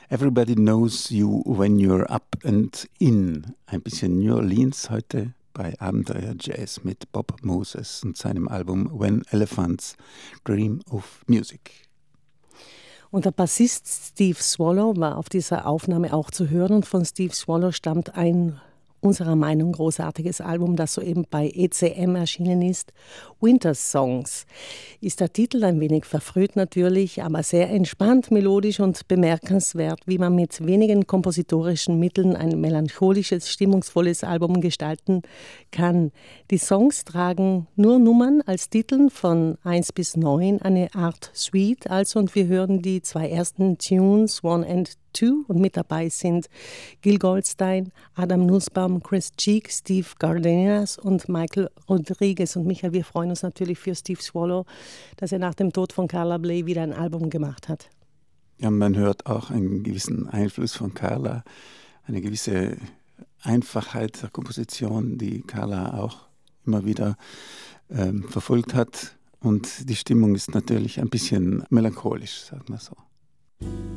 Everybody Knows You When You're Up and In. Ein bisschen New Orleans heute bei Abenteuer Jazz mit Bob Moses und seinem Album When Elephants Dream of Music. Und der Bassist Steve Swallow war auf dieser Aufnahme auch zu hören. Und von Steve Swallow stammt ein unserer Meinung großartiges Album, das soeben bei ECM erschienen ist. Winter Songs ist der Titel, ein wenig verfrüht natürlich, aber sehr entspannt, melodisch und bemerkenswert, wie man mit wenigen kompositorischen Mitteln ein melancholisches, stimmungsvolles Album gestalten kann. Die Songs tragen nur Nummern als Titeln von 1 bis 9, eine Art Suite also, und wir hören die zwei ersten Tunes, 1 and 2, und mit dabei sind Gil Goldstein, Adam Nussbaum, Chris Cheek, Steve Cardenas und Michael Rodriguez. Und Michael, wir freuen uns natürlich für Steve Swallow, dass er nach dem Tod von Carla Bley wieder ein Album gemacht hat. Ja, man hört auch einen gewissen Einfluss von Carla, eine gewisse Einfachheit der Komposition, die Carla auch immer wieder verfolgt hat. Und die Stimmung ist natürlich ein bisschen melancholisch, sagen wir so.